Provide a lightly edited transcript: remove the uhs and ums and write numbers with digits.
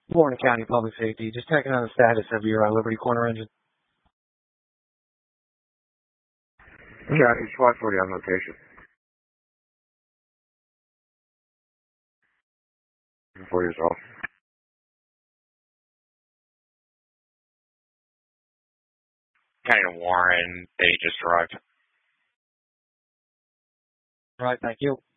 Warren County Public Safety, just checking on the status of your Liberty Corner engine. Yeah, it's 140 on location. For yourself. County to Warren, they just arrived. All right, thank you.